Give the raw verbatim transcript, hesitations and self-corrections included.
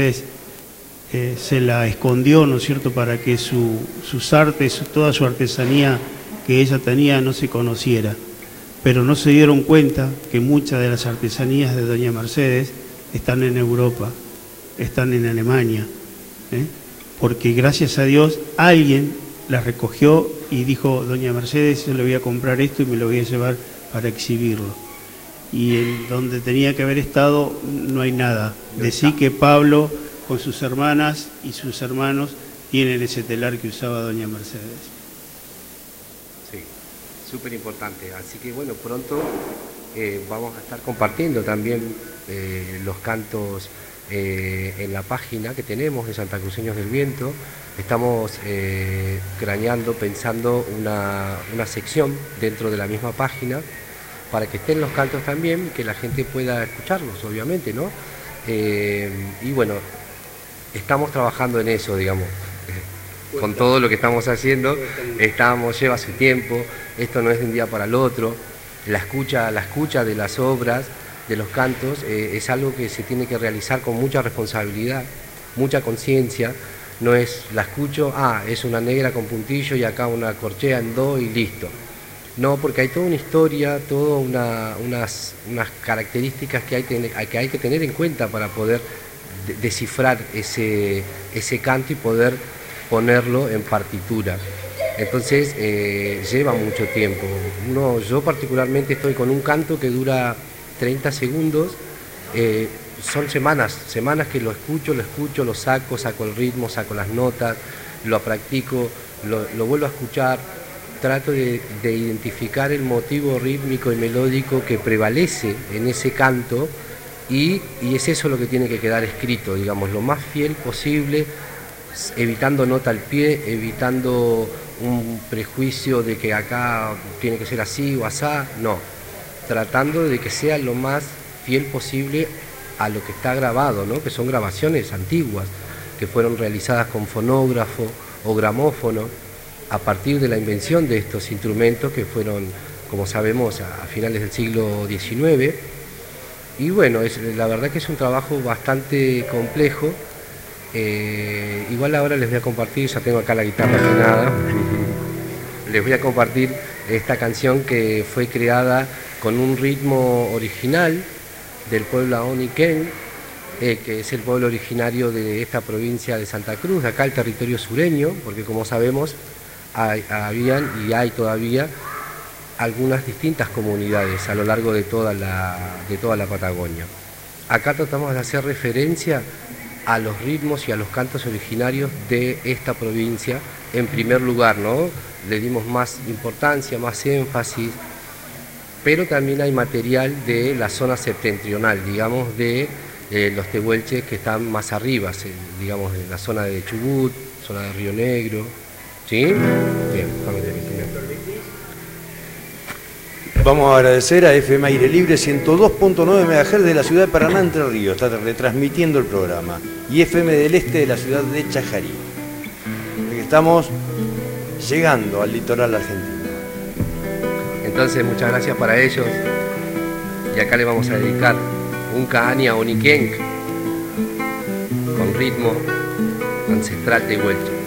Eh, se la escondió, ¿no es cierto?, para que su, sus artes, toda su artesanía que ella tenía no se conociera. Pero no se dieron cuenta que muchas de las artesanías de doña Mercedes están en Europa, están en Alemania, ¿eh? Porque gracias a Dios alguien las recogió y dijo: doña Mercedes, yo le voy a comprar esto y me lo voy a llevar para exhibirlo. Y en donde tenía que haber estado no hay nada. Decí que Pablo con sus hermanas y sus hermanos tienen ese telar que usaba doña Mercedes. Sí, súper importante. Así que bueno, pronto eh, vamos a estar compartiendo también eh, los cantos eh, en la página que tenemos de Santacruceños del Viento. Estamos eh, craneando, pensando una, una sección dentro de la misma página para que estén los cantos también, que la gente pueda escucharlos, obviamente, ¿no? Eh, y bueno, estamos trabajando en eso, digamos, con todo lo que estamos haciendo, estamos, lleva su tiempo, esto no es de un día para el otro, la escucha, la escucha de las obras, de los cantos, eh, es algo que se tiene que realizar con mucha responsabilidad, mucha conciencia, no es, la escucho, ah, es una negra con puntillo y acá una corchea en do y listo. No, porque hay toda una historia, todas una, unas, unas características que hay, que hay que tener en cuenta para poder de, descifrar ese, ese canto y poder ponerlo en partitura. Entonces eh, lleva mucho tiempo. Uno, yo particularmente estoy con un canto que dura treinta segundos, eh, son semanas, semanas que lo escucho, lo escucho, lo saco, saco el ritmo, saco las notas, lo practico, lo, lo vuelvo a escuchar. Trato de, de identificar el motivo rítmico y melódico que prevalece en ese canto y, y es eso lo que tiene que quedar escrito, digamos, lo más fiel posible, evitando nota al pie, evitando un prejuicio de que acá tiene que ser así o asá, no, tratando de que sea lo más fiel posible a lo que está grabado, ¿no? Que son grabaciones antiguas, que fueron realizadas con fonógrafo o gramófono, a partir de la invención de estos instrumentos que fueron, como sabemos, a finales del siglo diecinueve. Y bueno, es, la verdad que es un trabajo bastante complejo. Eh, igual ahora les voy a compartir, ya tengo acá la guitarra afinada, les voy a compartir esta canción que fue creada con un ritmo original del pueblo Aoniquén, eh, que es el pueblo originario de esta provincia de Santa Cruz, de acá el territorio sureño, porque como sabemos, Hay, habían y hay todavía algunas distintas comunidades a lo largo de toda la, de toda la Patagonia. Acá tratamos de hacer referencia a los ritmos y a los cantos originarios de esta provincia en primer lugar, ¿no? Le dimos más importancia, más énfasis, pero también hay material de la zona septentrional, digamos, de eh, los tehuelches que están más arriba, digamos, en la zona de Chubut, zona de Río Negro. ¿Sí? Bien, vamos a agradecer a F M Aire Libre ciento dos punto nueve megahertz de la ciudad de Paraná, Entre Ríos, está retransmitiendo el programa, y F M del Este de la ciudad de Chajarí. Estamos llegando al litoral argentino. Entonces, muchas gracias para ellos, y acá le vamos a dedicar un Caani Aoniquén con ritmo ancestral tehuelche.